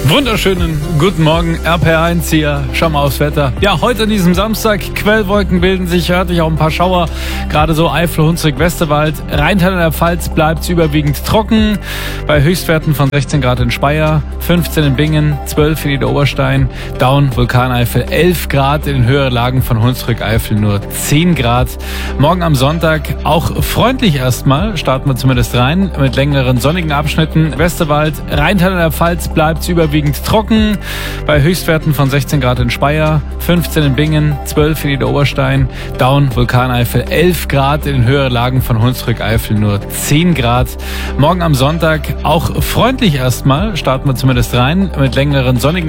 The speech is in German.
Wunderschönen guten Morgen, RPR1 hier. Schau mal aufs Wetter. Ja, heute an diesem Samstag, Quellwolken bilden sich, örtlich auch ein paar Schauer. Gerade so Eifel, Hunsrück, Westerwald. Rheintal in der Pfalz bleibt es überwiegend trocken. Bei Höchstwerten von 16 Grad in Speyer, 15 in Bingen, 12 in Niederoberstein, Daun, Vulkaneifel, 11 Grad in den höheren Lagen von Hunsrück, Eifel nur 10 Grad. Morgen am Sonntag auch freundlich erstmal, starten wir zumindest rein, mit längeren sonnigen Abschnitten. Westerwald, Rheintal in der Pfalz bleibt es überwiegend trocken. Bei Höchstwerten von 16 Grad in Speyer, 15 in Bingen, 12 in Niederoberstein, Daun, Vulkaneifel, 11 Grad in den höheren Lagen von Hunsrück, Eifel nur 10 Grad. Morgen am Sonntag auch freundlich erstmal, starten wir zumindest rein, mit längeren sonnigen